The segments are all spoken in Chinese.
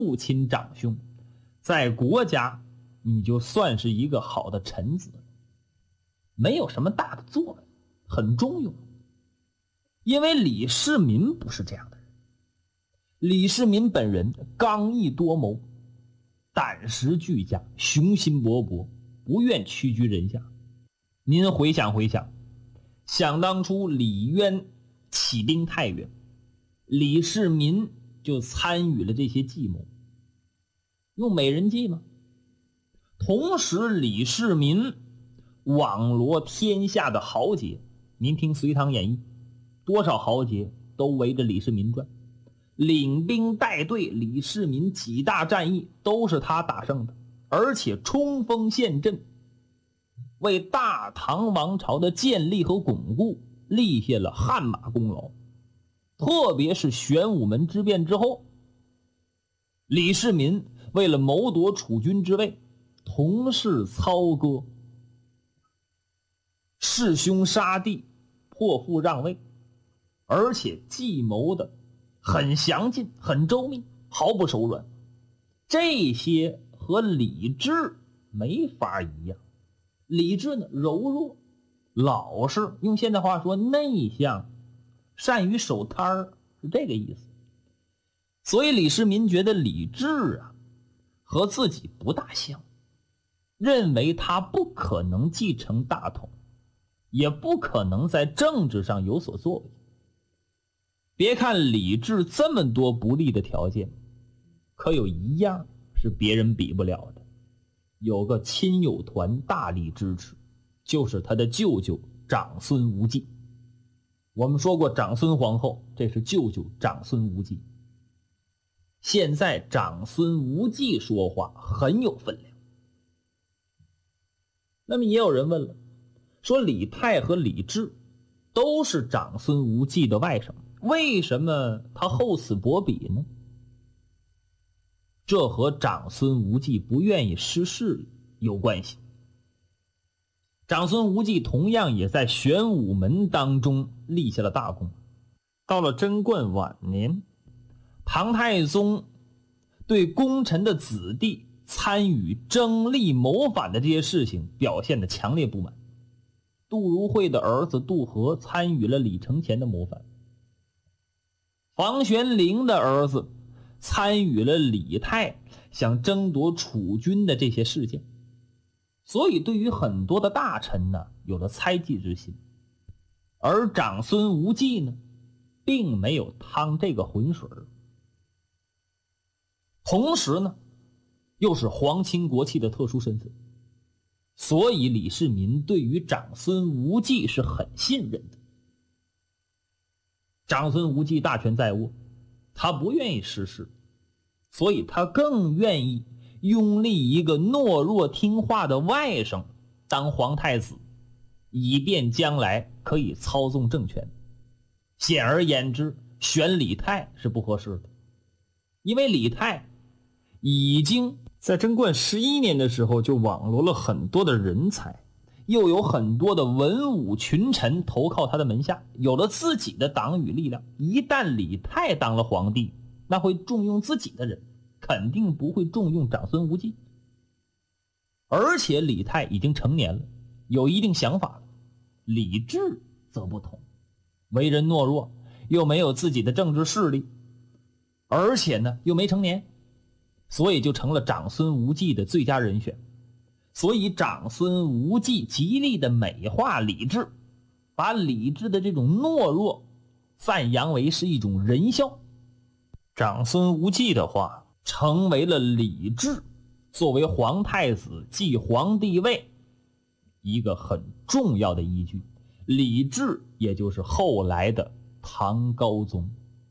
父亲长兄，在国家你就算是一个好的臣子，没有什么大的作为，很中庸。因为李世民不是这样的人，李世民本人刚毅多谋，胆识俱佳，雄心勃勃，不愿屈居人下。您回想回想，想当初李渊起兵太原，李世民就参与了这些计谋，用美人计吗？同时李世民网罗天下的豪杰，您听《隋唐演义》，多少豪杰都围着李世民转，领兵带队，李世民几大战役都是他打胜的，而且冲锋陷阵，为大唐王朝的建立和巩固立下了汗马功劳。特别是玄武门之变之后，李世民为了谋夺储君之位，同室操戈，弑兄杀弟，破父让位，而且计谋的很详尽，很周密，毫不手软。这些和李治没法一样。李治呢，柔弱老实，用现代话说内向，善于守摊儿，是这个意思。所以李世民觉得李治啊和自己不大像，认为他不可能继承大统，也不可能在政治上有所作为。别看李治这么多不利的条件，可有一样是别人比不了的，有个亲友团大力支持，就是他的舅舅长孙无忌。我们说过长孙皇后，这是舅舅长孙无忌。现在长孙无忌说话很有分量。那么也有人问了，说李泰和李治都是长孙无忌的外甥，为什么他厚此薄彼呢？这和长孙无忌不愿意失势有关系。长孙无忌同样也在玄武门当中立下了大功。到了贞观晚年，唐太宗对功臣的子弟参与争利谋反的这些事情表现的强烈不满。杜如晦的儿子杜和参与了李承乾的谋反，房玄龄的儿子参与了李泰想争夺储君的这些事件。所以对于很多的大臣呢，有了猜忌之心。而长孙无忌呢，并没有趟这个浑水。同时呢，又是皇亲国戚的特殊身份，所以李世民对于长孙无忌是很信任的。长孙无忌大权在握，他不愿意失势，所以他更愿意拥立一个懦弱听话的外甥当皇太子，以便将来可以操纵政权。显而言之，选李泰是不合适的，因为李泰已经在贞观11年的时候就网罗了很多的人才，又有很多的文武群臣投靠他的门下，有了自己的党羽力量。一旦李泰当了皇帝，那会重用自己的人，肯定不会重用长孙无忌。而且李泰已经成年了，有一定想法了。李治则不同，为人懦弱，又没有自己的政治势力，而且呢又没成年，所以就成了长孙无忌的最佳人选。所以长孙无忌极力的美化李治，把李治的这种懦弱赞扬为是一种仁孝。长孙无忌的话成为了李治作为皇太子继皇帝位一个很重要的依据。李治也就是后来的唐高宗。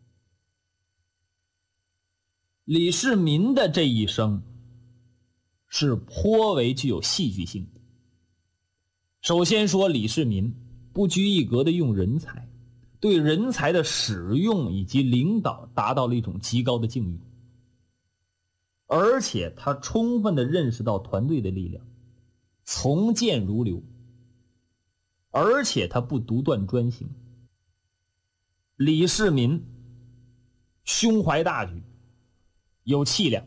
李世民的这一生是颇为具有戏剧性的。首先说李世民不拘一格的用人才，对人才的使用以及领导达到了一种极高的境遇，而且他充分的认识到团队的力量，从谏如流，而且他不独断专行。李世民胸怀大局，有气量，